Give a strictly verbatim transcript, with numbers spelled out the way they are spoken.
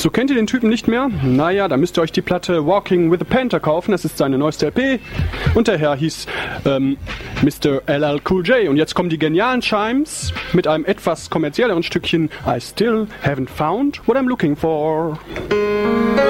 So, kennt ihr den Typen nicht mehr? Naja, dann müsst ihr euch die Platte Walking with the Panther kaufen. Das ist seine neueste L P. Und der Herr hieß ähm, Mister L L Cool J. Und jetzt kommen die genialen Chimes mit einem etwas kommerzielleren Stückchen I Still Haven't Found What I'm Looking For.